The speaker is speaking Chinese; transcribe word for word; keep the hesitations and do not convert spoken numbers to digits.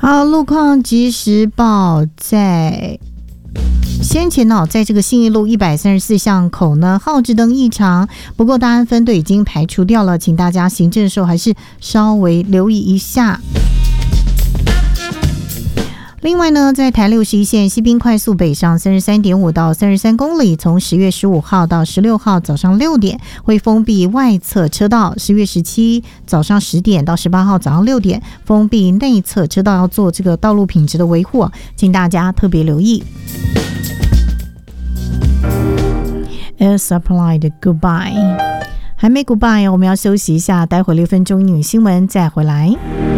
好，路况即时报在先前呢、哦，在这个信义路一百三十四巷口呢，号志灯异常，不过大安分队已经排除掉了，请大家行政的时候还是稍微留意一下。另外呢，在台六十一线西滨快速北上三十三点五到三十三公里，从十月十五号到十六号早上六点会封闭外侧车道，十月十七早上十点到十八号早上六点封闭内侧车道，要做这个道路品质的维护，请大家特别留意。Air Supply 的 Goodbye 还没 Goodbye， 我们要休息一下，待会六分钟英语新闻再回来。